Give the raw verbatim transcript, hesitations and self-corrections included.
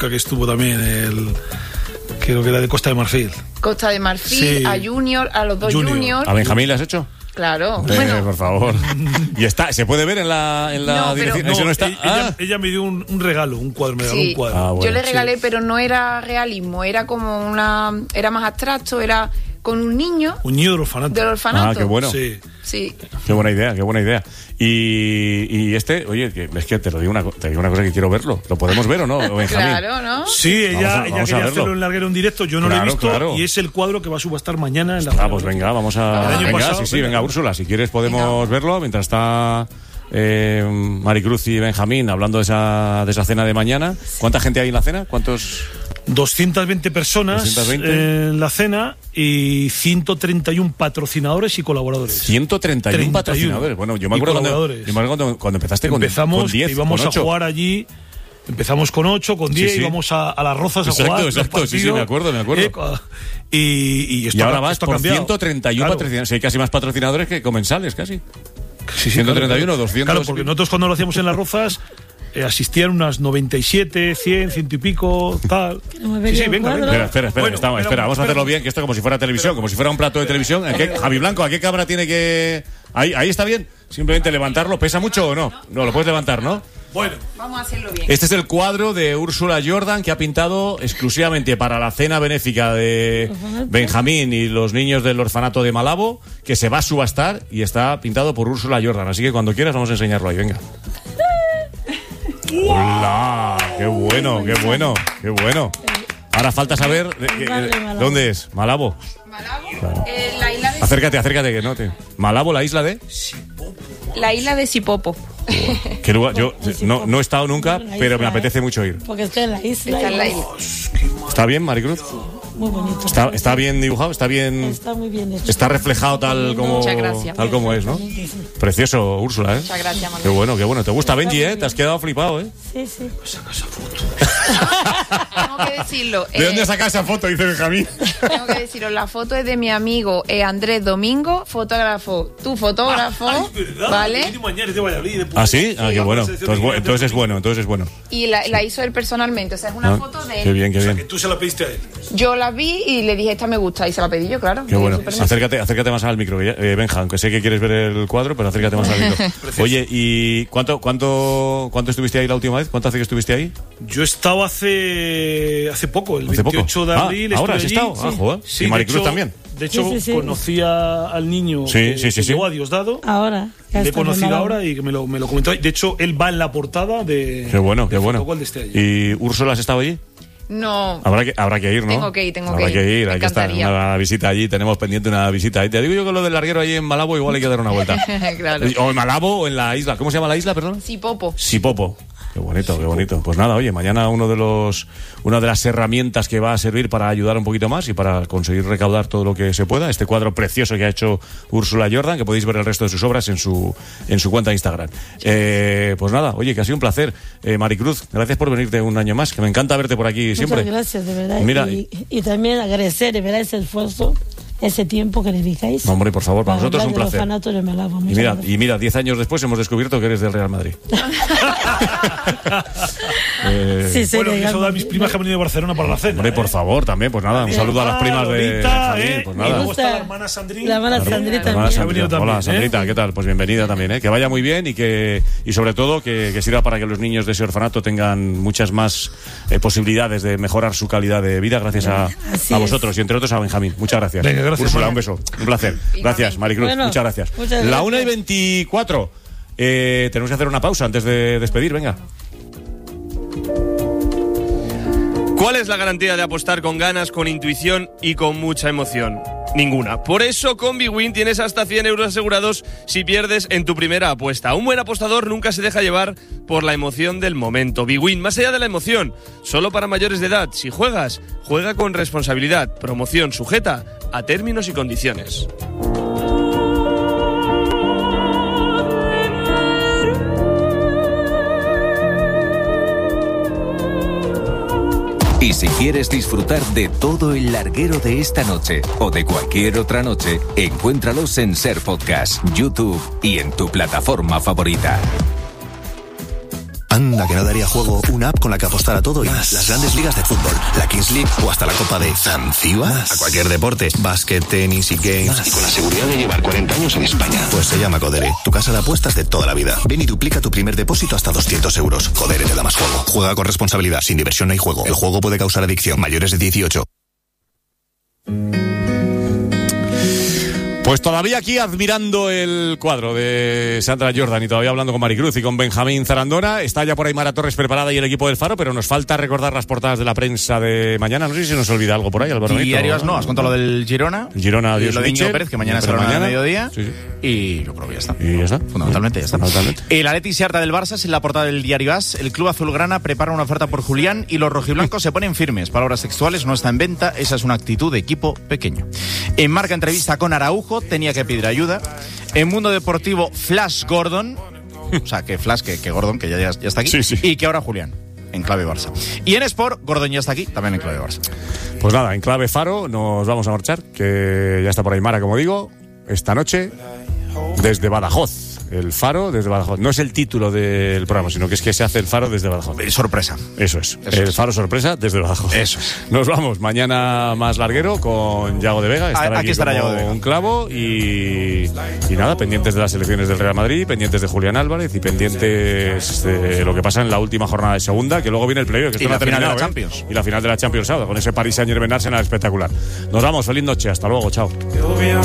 que estuvo también, el creo que era de Costa de Marfil. Costa de Marfil, sí. A Junior, a los dos Junior. Junior. ¿A Benjamín le has hecho? Claro. Eh, bueno. Por favor. ¿Y está? ¿Se puede ver en la, en la no, dirección? Pero, ¿Eso no está? Ella, Ah. ella me dio un, un regalo, un cuadro, me regaló sí. un cuadro. Ah, bueno. Yo le regalé, sí. pero no era realismo, era como una... Era más abstracto, era con un niño... Un niño del orfanato. Del orfanato. Ah, qué bueno. Sí. Sí. Qué buena idea, qué buena idea. Y, y este, oye, que, es que te lo digo una, te digo una cosa que quiero verlo. ¿Lo podemos ver o no, Benjamín? Claro, ¿no? Sí, ella, Vamos a- ella vamos a quería verlo. hacerlo en larguero en directo, yo no Claro, lo he visto, claro. y es el cuadro que va a subastar mañana en la... Ah, pues venga, vamos a... El año venga, pasado, sí, sí, venga. venga, Úrsula, si quieres podemos Venga. verlo mientras está eh, Maricruz y Benjamín hablando de esa, de esa cena de mañana. ¿Cuánta gente hay en la cena? ¿Cuántos...? doscientas veinte personas doscientos veinte en la cena y ciento treinta y uno patrocinadores y colaboradores. ciento treinta y uno treinta y uno. patrocinadores. Bueno, yo me Y acuerdo cuando, colaboradores. yo me acuerdo cuando, cuando empezaste con, Empezamos, con diez, íbamos con a ocho. jugar allí. Empezamos con ocho, con diez, Sí, sí. íbamos a, a las Rozas Exacto, a jugar. los exacto, sí, sí, partidos, me acuerdo, me acuerdo. eh, cua- y, y, esto Y ahora ha- vas esto ha por cambiado. ciento treinta y uno Claro. patrocinadores. Sí, hay casi más patrocinadores que comensales, casi. Sí, sí, ciento treinta y uno, claro, doscientos. Claro, porque nosotros cuando lo hacíamos en las Rozas eh, asistían unas noventa y siete, cien, ciento y pico, tal. Sí, sí, venga, venga. Espera, espera, espera, Bueno, estamos- espera, espera, vamos a espera. hacerlo bien, que esto como si fuera televisión, como si fuera un plato de televisión. ¿A qué- Javi Blanco, ¿a qué cámara tiene que...? Ahí, ahí está bien. Simplemente levantarlo. ¿Pesa mucho o no? No, lo puedes levantar, ¿no? Bueno, Vamos a hacerlo bien. Este es el cuadro de Úrsula Jordan que ha pintado exclusivamente para la cena benéfica de Benjamín y los niños del orfanato de Malabo, que se va a subastar y está pintado por Úrsula Jordan. Así que cuando quieras vamos a enseñarlo ahí, venga. ¡Hola! ¡Qué bueno, qué bueno, qué bueno! Ahora falta saber de- de- de- dónde es. Malabo. Malabo, eh, la isla de Acércate, acércate que no te. Malabo, la isla de. la isla de Sipopo. ¿Qué lugar? Yo no, no he estado nunca, pero me apetece mucho ir. Porque estoy en la isla. Está en la y- isla. ¿Está bien, Maricruz? Muy bonito. ¿Está, está bien dibujado? ¿Está bien? Está muy bien hecho. Está reflejado tal como, Muchas gracias. tal como es, ¿no? Precioso, Úrsula, ¿eh? Muchas gracias, Manuel. Qué bueno, qué bueno. ¿Te gusta Benji, eh? Te has quedado flipado, ¿eh? Sí, sí. Tengo que decirlo. ¿De eh, dónde sacas esa foto? Dice Benjamín. Tengo que decirlo. La foto es de mi amigo eh, Andrés Domingo, fotógrafo. Tu fotógrafo, ah, es verdad, ¿vale? viene mañana es de Valladolid, de ¿Ah, sí? Ah, qué bueno. Sí. Entonces, bu- entonces es bueno, entonces es bueno. Y la, la hizo él personalmente. O sea, es una Ah, foto de él. Qué bien, qué O sea, bien. que tú se la pediste a él. Yo la vi y le dije, esta me gusta. Y se la pedí yo, claro. Qué Me dio bueno. su permiso. Acércate, acércate más al micro, que ya- eh, Benja, aunque sé que quieres ver el cuadro, pero acércate más al micro. Oye, ¿y cuánto, cuánto, cuánto estuviste ahí la última vez? ¿Cuánto hace que estuviste ahí? Yo he estado hace hace poco, el ¿Hace poco? veintiocho de Ah, abril. ¿ahora estuve has allí. estado? Ah, joder. Sí, ¿Y de Maricruz hecho- también? De hecho, Sí, sí, sí. conocí a- al niño Sí, que, sí, sí, que sí. llegó a Diosdado. Ahora. ya Le he está conocido preparado. ahora y que me lo, me lo comentó. De hecho, él va en la portada de. Qué bueno, del qué bueno. fotocall de este año. ¿Y Úrsula has estado allí? No. Habrá que, habrá que ir, ¿no? Tengo que ir, tengo habrá que que ir. ir. Me Hay que estar encantaría. una visita allí. Tenemos pendiente una visita. Y te digo yo que lo del larguero allí en Malabo igual hay que dar una vuelta. Claro. O en Malabo o en la isla. ¿Cómo se llama la isla, perdón? Sipopo. Sipopo. Qué bonito, qué bonito. Pues nada, oye, mañana uno de los, una de las herramientas que va a servir para ayudar un poquito más y para conseguir recaudar todo lo que se pueda. Este cuadro precioso que ha hecho Úrsula Jordan, que podéis ver el resto de sus obras en su, en su cuenta de Instagram. Eh, pues nada, oye, que ha sido un placer. Eh, Maricruz, gracias por venirte un año más, que me encanta verte por aquí siempre. Muchas gracias, de verdad. Y mira, y, y también agradecer, de verdad, ese esfuerzo, ese tiempo que dedicáis. No, hombre, por favor, para nosotros es un hablar del placer. orfanato de Malabo. Y Muchas mira, gracias. y mira, diez años después hemos descubierto que eres del Real Madrid. eh, Sí, sí, Bueno, que digamos, eso da mis primas que han venido de Barcelona para la cena. Hombre, ¿eh? por favor, también, pues nada, un saludo a las primas de Lolita, Javier, ¿eh? pues Me nada. gusta la hermana Sandrita. La hermana Claro. Sandrita La hermana también. Ha venido Sandrita. también, Hola, Sandrita, ¿eh? ¿qué tal? Pues bienvenida también, ¿eh? Que vaya muy bien y que y sobre todo que, que sirva para que los niños de ese orfanato tengan muchas más eh, posibilidades de mejorar su calidad de vida gracias a, Así a es. vosotros y entre otros a Benjamín. Muchas gracias. Venga, gracias, Úrsula, Manu. un beso, un placer. Gracias, Maricruz, Bueno, muchas gracias. muchas La gracias. una y veinticuatro. Eh, tenemos que hacer una pausa antes de despedir, venga. ¿Cuál es la garantía de apostar con ganas, con intuición y con mucha emoción? Ninguna. Por eso con Bwin tienes hasta cien euros asegurados si pierdes en tu primera apuesta. Un buen apostador nunca se deja llevar por la emoción del momento. Bwin, más allá de la emoción, solo para mayores de edad. Si juegas, juega con responsabilidad. Promoción sujeta a términos y condiciones. Y si quieres disfrutar de todo el larguero de esta noche o de cualquier otra noche, encuéntralos en Ser Podcast, YouTube y en tu plataforma favorita. Anda, que no daría juego una app con la que apostar a todo y más. Las grandes ligas de fútbol, la Kings League o hasta la Copa de Zanzíbar. A cualquier deporte, básquet, tenis y games. Más. Y con la seguridad de llevar cuarenta años en España. Pues se llama Codere, tu casa de apuestas de toda la vida. Ven y duplica tu primer depósito hasta doscientos euros. Codere te da más juego. Juega con responsabilidad. Sin diversión no hay juego. El juego puede causar adicción. Mayores de dieciocho. Pues todavía aquí admirando el cuadro de Sandra Jordan y todavía hablando con Maricruz y con Benjamín Zarandona. Está ya por ahí Mara Torres preparada y el equipo del Faro, pero nos falta recordar las portadas de la prensa de mañana. No sé si se nos olvida algo por ahí, Álvaro. Diarios no, has contado lo del Girona. Girona, y Dios lo de Mitchell, Íñigo Pérez, que mañana será a mediodía. Sí, sí. Y yo creo que ya está. Y ya está. Fundamentalmente ya está. Fundamentalmente. El Atleti se harta del Barça es en la portada del diario As. El club azulgrana prepara una oferta por Julián y los rojiblancos se ponen firmes. Palabras textuales, no está en venta. Esa es una actitud de equipo pequeño. En Marca entrevista con Araujo, tenía que pedir ayuda. En Mundo Deportivo, Flash Gordon. O sea, que Flash, que, que Gordon, que ya, ya está aquí. Sí, sí. Y que ahora Julián, en clave Barça. Y en Sport, Gordon ya está aquí, también en clave Barça. Pues nada, en clave Faro nos vamos a marchar, que ya está por ahí Mara, como digo, esta noche desde Badajoz. El Faro desde Badajoz. No es el título del programa, sino que es que se hace el Faro desde Badajoz. Sorpresa. Eso es. Eso el es. Faro sorpresa desde Badajoz. Eso es. Nos vamos. Mañana más larguero con Yago de Vega. Estará aquí estará como Yago de Vega. Un clavo y, y nada, pendientes de las elecciones del Real Madrid, pendientes de Julián Álvarez y pendientes de lo que pasa en la última jornada de segunda, que luego viene el playoff. Que y esto la no ha final de la terminado, ¿eh? Champions. Y la final de la Champions sábado, con ese Paris Saint-Germain Arsenal espectacular. Nos vamos. Feliz noche. Hasta luego. Chao.